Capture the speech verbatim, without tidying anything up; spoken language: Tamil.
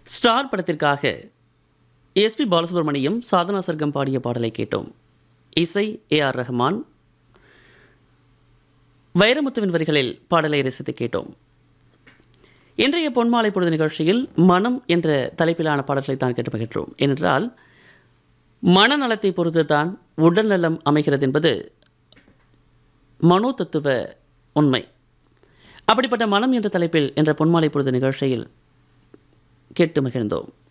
ஸ்டார் படத்திற்காக எஸ்பி பாலசுப்ரமணியம் சாதனா சர்க்கம் பாடிய பாடலை கேட்டோம். இசை ஏ ஆர் ரஹ்மான். வைரமுத்துவின் வரிகளில் பாடலை ரசித்து கேட்டோம். இன்றைய பொன்மாலை பொழுது நிகழ்ச்சியில் மனம் என்ற தலைப்பிலான பாடல்களை தான் கேட்டு மகிழ்கிறோம். ஏனென்றால் மனநலத்தை பொறுத்து தான் உடல் நலம் அமைகிறது என்பது மனோதத்துவ உண்மை. அப்படிப்பட்ட மனம் என்ற தலைப்பில் என்ற பொன்மாலை பொழுது நிகழ்ச்சியில் கேட்டு மகிழ்ந்தோம்.